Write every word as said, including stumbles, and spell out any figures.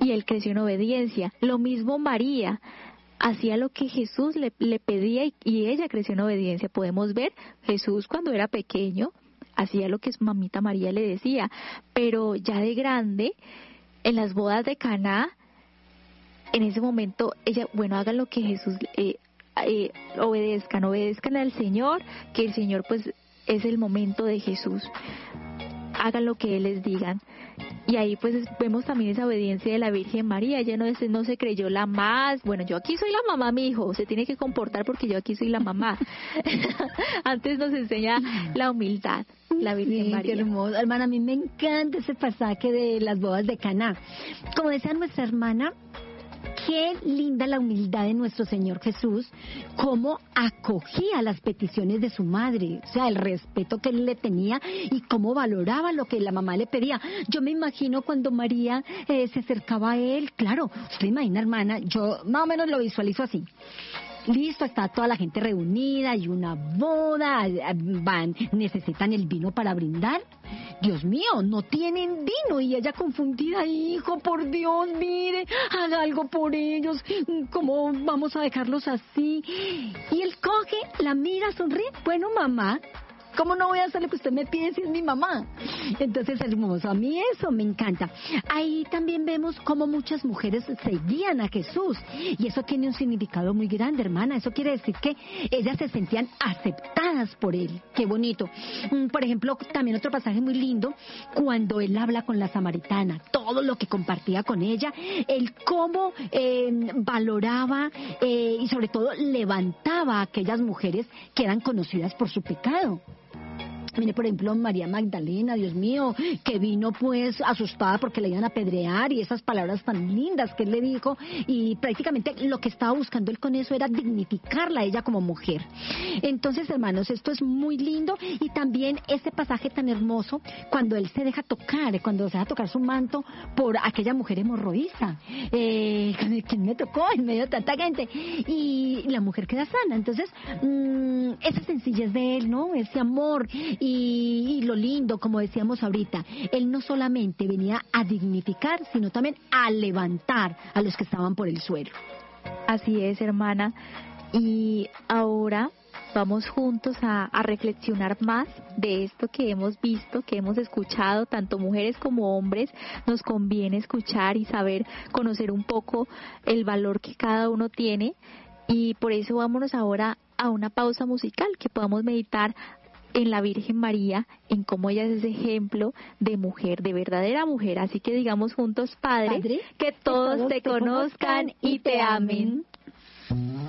y él creció en obediencia. Lo mismo María, hacía lo que Jesús le, le pedía y, y ella creció en obediencia. Podemos ver, Jesús cuando era pequeño hacía lo que su mamita María le decía, pero ya de grande, en las bodas de Caná, en ese momento ella, bueno, hagan lo que Jesús, eh, eh, obedezcan, obedezcan al Señor, que el Señor pues es el momento de Jesús. Hagan lo que Él les digan. Y ahí pues vemos también esa obediencia de la Virgen María. Ella no, es, no se creyó la más, bueno, yo aquí soy la mamá, mi hijo, se tiene que comportar porque yo aquí soy la mamá. Antes nos enseña la humildad, la Virgen Sí, María. qué hermoso. Hermana, a mí me encanta ese pasaje de las bodas de Caná. Como decía nuestra hermana, qué linda la humildad de nuestro Señor Jesús, cómo acogía las peticiones de su madre, o sea, el respeto que él le tenía y cómo valoraba lo que la mamá le pedía. Yo me imagino cuando María eh, se acercaba a él, claro, usted imagina, hermana, yo más o menos lo visualizo así. Listo, está toda la gente reunida, hay una boda, van, necesitan el vino para brindar. Dios mío, no tienen vino, y ella confundida, hijo, por Dios, mire, haga algo por ellos, ¿cómo vamos a dejarlos así? Y él coge, la mira, sonríe, bueno, mamá, ¿cómo no voy a hacer lo que usted me pide si es mi mamá? Entonces, hermoso, a mí eso me encanta. Ahí también vemos cómo muchas mujeres seguían a Jesús, y eso tiene un significado muy grande, hermana. Eso quiere decir que ellas se sentían aceptadas por él. Qué bonito. Por ejemplo, también otro pasaje muy lindo, cuando él habla con la samaritana, todo lo que compartía con ella, el cómo eh, valoraba eh, y sobre todo levantaba a aquellas mujeres que eran conocidas por su pecado. Mire, por ejemplo, María Magdalena, Dios mío, que vino pues asustada porque la iban a apedrear, y esas palabras tan lindas que él le dijo, y prácticamente lo que estaba buscando él con eso era dignificarla a ella como mujer. Entonces, hermanos, esto es muy lindo, y también ese pasaje tan hermoso cuando él se deja tocar, cuando se deja tocar su manto por aquella mujer hemorroísta, eh, que me tocó en medio de tanta gente, y la mujer queda sana. Entonces, mmm, esa sencillez de él, ¿no? Ese amor. Y, y lo lindo, como decíamos ahorita, él no solamente venía a dignificar, sino también a levantar a los que estaban por el suelo. Así es, hermana. Y ahora vamos juntos a, a reflexionar más de esto que hemos visto, que hemos escuchado, tanto mujeres como hombres. Nos conviene escuchar y saber, conocer un poco el valor que cada uno tiene, y por eso vámonos ahora a una pausa musical, que podamos meditar en la Virgen María, en cómo ella es ese ejemplo de mujer, de verdadera mujer. Así que digamos juntos, Padre, Padre, que todos, que todos te conozcan y te amen.